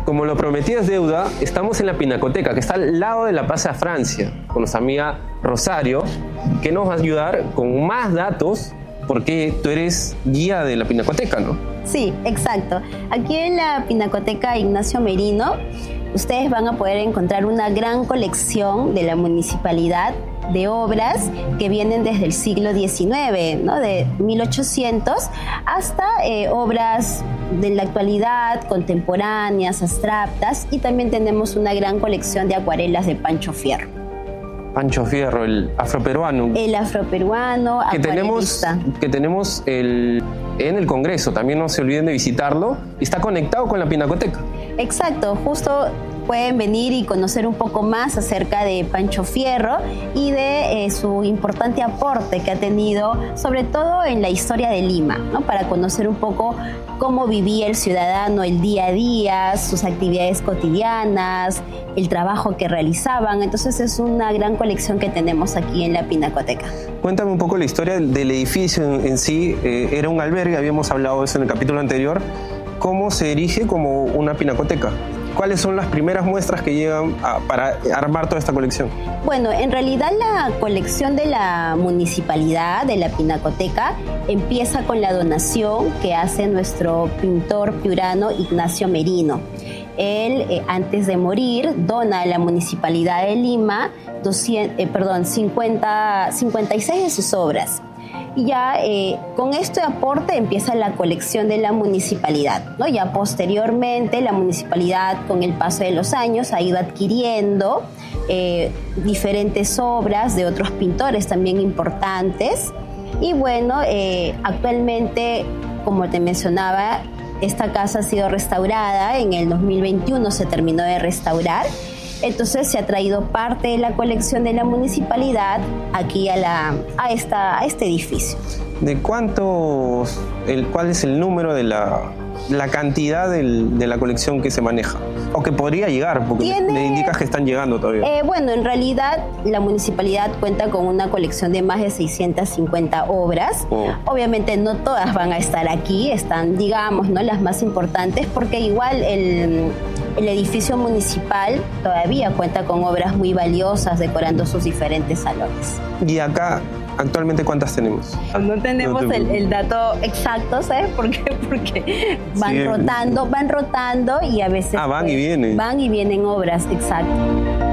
como lo prometí es deuda, estamos en la Pinacoteca, que está al lado de la Plaza Francia, con nuestra amiga Rosario, que nos va a ayudar con más datos, porque tú eres guía de la Pinacoteca, ¿no? Sí, exacto. Aquí en la Pinacoteca Ignacio Merino, ustedes van a poder encontrar una gran colección de la municipalidad de obras que vienen desde el siglo XIX, ¿no? De 1800 hasta obras de la actualidad, contemporáneas, abstractas, y también tenemos una gran colección de acuarelas de Pancho Fierro. Pancho Fierro, el afroperuano. El afroperuano, acuarelista. Que tenemos en el Congreso, también no se olviden de visitarlo, y está conectado con la Pinacoteca. Exacto, justo pueden venir y conocer un poco más acerca de Pancho Fierro y de su importante aporte que ha tenido, sobre todo en la historia de Lima, ¿no? Para conocer un poco cómo vivía el ciudadano el día a día, sus actividades cotidianas, el trabajo que realizaban. Entonces es una gran colección que tenemos aquí en la Pinacoteca. Cuéntame un poco la historia del edificio en sí. Era un albergue, habíamos hablado de eso en el capítulo anterior. ¿Cómo se erige como una pinacoteca? ¿Cuáles son las primeras muestras que llegan para armar toda esta colección? Bueno, en realidad la colección de la municipalidad, de la Pinacoteca, empieza con la donación que hace nuestro pintor piurano Ignacio Merino. Él, antes de morir, dona a la Municipalidad de Lima 56 de sus obras. Y ya con este aporte empieza la colección de la municipalidad, ¿no? Ya posteriormente la municipalidad, con el paso de los años, ha ido adquiriendo diferentes obras de otros pintores también importantes. Y bueno, actualmente, como te mencionaba, esta casa ha sido restaurada. En el 2021 se terminó de restaurar. Entonces se ha traído parte de la colección de la municipalidad aquí a este edificio. ¿De cuántos, cuál es el número de la cantidad de la colección que se maneja? O que podría llegar, porque le indicas que están llegando todavía. Bueno, en realidad la municipalidad cuenta con una colección de más de 650 obras. Obviamente no todas van a estar aquí, están, digamos, ¿no?, las más importantes, porque igual el edificio municipal todavía cuenta con obras muy valiosas decorando sus diferentes salones. ¿Y acá actualmente cuántas tenemos? No tenemos el dato exacto, ¿sabes por qué? Porque van rotando y a veces van y vienen. Van y vienen obras, exacto.